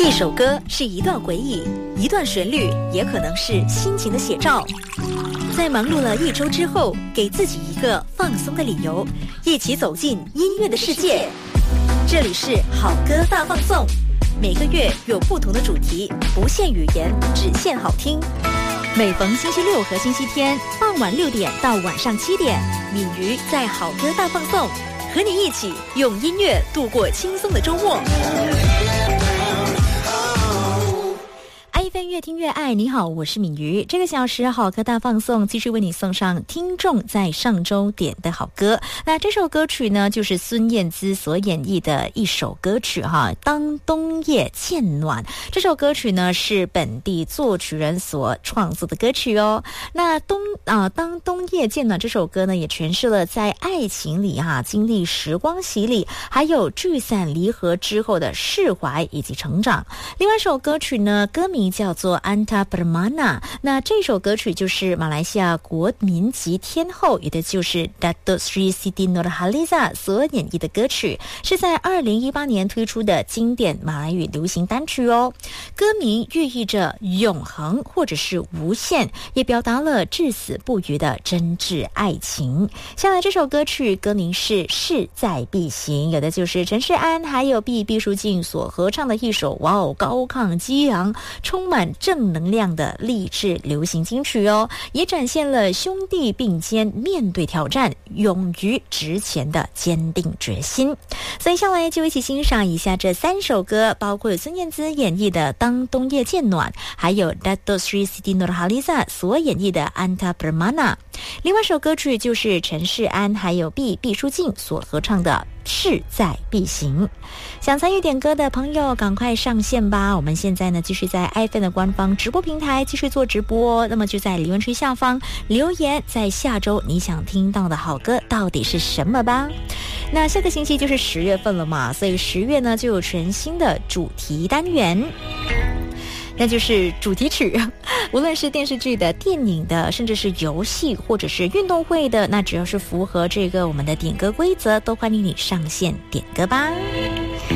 一首歌是一段回忆，一段旋律也可能是心情的写照。在忙碌了一周之后，给自己一个放松的理由，一起走进音乐的世界。这里是好歌大放送，每个月有不同的主题，不限语言，只限好听。每逢星期六和星期天傍晚6点到晚上7点，敏瑜在好歌大放送，和你一起用音乐度过轻松的周末。爱一份越听越爱，你好，我是敏瑜。这个小时好歌大放送，继续为你送上听众在上周点的好歌。那这首歌曲呢，就是孙燕姿所演绎的一首歌曲哈，当冬夜渐暖。这首歌曲呢是本地作曲人所创作的歌曲哦。那当冬夜渐暖这首歌呢，也诠释了在爱情里经历时光洗礼，还有聚散离合之后的释怀以及成长。另外一首歌曲呢，歌名叫做 Anta Permana， 那这首歌曲就是马来西亚国民级天后，也就是 Datuk Sri Siti Nurhaliza 所演绎的歌曲，是在2018年推出的经典马来语流行单曲哦。歌名寓意着永恒或者是无限，也表达了至死不渝的真挚爱情。下来这首歌曲歌名是势在必行，有的就是陈世安还有毕书尽所合唱的一首高亢激昂充满正能量的励志流行金曲哦，也展现了兄弟并肩面对挑战勇于直前的坚定决心。所以下来就一起欣赏一下这3首歌，包括孙燕姿演绎的当冬夜渐暖，还有 Datuk Sri Siti Nurhaliza 所演绎的 Anta Permana。 另外一首歌曲就是陈世安还有毕书尽所合唱的势在必行。想参与点歌的朋友赶快上线吧，我们现在呢继续在iFM的官方直播平台继续做直播，那么就在留言区下方留言，在下周你想听到的好歌到底是什么吧。那下个星期就是10月份了嘛，所以10月呢就有全新的主题单元，那就是主题曲，无论是电视剧的、电影的，甚至是游戏或者是运动会的，那只要是符合这个我们的点歌规则，都欢迎你上线点歌吧。